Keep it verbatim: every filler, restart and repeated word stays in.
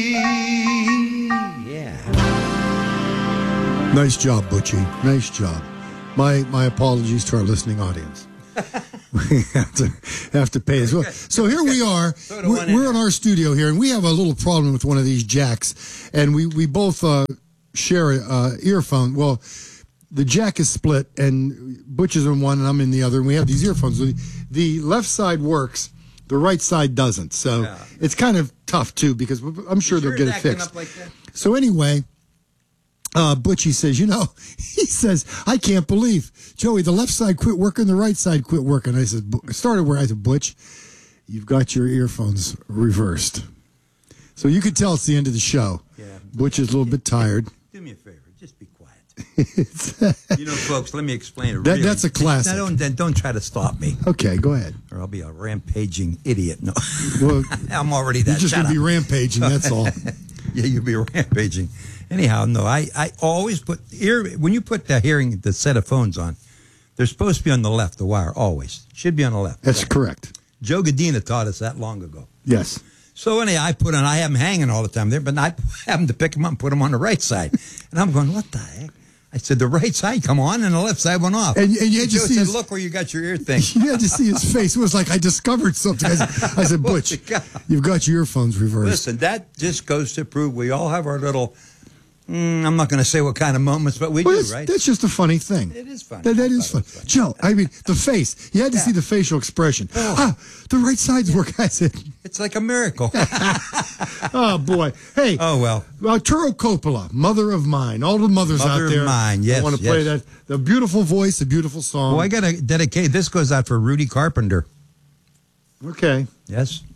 Yeah. Nice job, Butchie. Nice job. My my apologies to our listening audience. We have to have to pay as well. So here we are. We're, we're in our studio here, and we have a little problem with one of these jacks, and we we both uh, share a uh, earphone. Well, the jack is split, and Butch is in one, and I'm in the other, and we have these earphones. The, the left side works, the right side doesn't. So yeah. It's kind of tough too, because I'm sure, sure they'll get it fixed. Like that? So anyway. Uh, Butchie says, you know, he says, I can't believe, Joey, the left side quit working, the right side quit working. I said, I started where I said, Butch, you've got your earphones reversed. So you could tell it's the end of the show. Yeah. Butch is a little bit tired. Do me a favor, just be quiet. You know, folks, let me explain it. That, really. That's a classic. Now, don't, don't try to stop me. Okay, go ahead. Or I'll be a rampaging idiot. No, well, I'm already that. You're just going to be rampaging, that's all. Yeah, you'll be rampaging. Anyhow, no, I, I always put ear when you put the hearing the set of phones on, they're supposed to be on the left, the wire, always. Should be on the left. That's correct. Joe Gadina taught us that long ago. Yes. So anyhow, I put on, I have them hanging all the time there, but I have them to pick them up and put them on the right side. And I'm going, what the heck? I said, the right side come on and the left side went off. And, and you had to Joe see said, his, look where you got your ear thing. You had to see his face. It was like I discovered something. I said, I said Butch, you've got your earphones reversed. Listen, that just goes to prove we all have our little... Mm, I'm not going to say what kind of moments, but we well, do, that's, right? That's just a funny thing. It is funny. That, that is fun. funny. Joe, I mean, the face. You had to yeah. see the facial expression. Oh. Ah, the right side's yeah. working. I said, it's like a miracle. Oh, boy. Hey. Oh, well. Arturo Coppola, Mother of Mine. All the mothers Mother out there. Mother of Mine, yes. I want to play yes. that. The beautiful voice, the beautiful song. Well, I got to dedicate. This goes out for Rudy Carpenter. Okay. Yes.